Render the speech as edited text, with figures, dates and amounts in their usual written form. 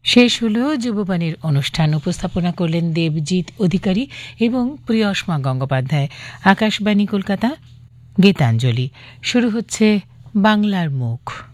শেষ হলো যুববাণীর অনুষ্ঠান। উপস্থাপনা করলেন দেবজিৎ অধিকারী এবং প্রিয়সমা গঙ্গোপাধ্যায়। আকাশবাণী কলকাতা, গীতাঞ্জলি। শুরু হচ্ছে বাংলার মুখ।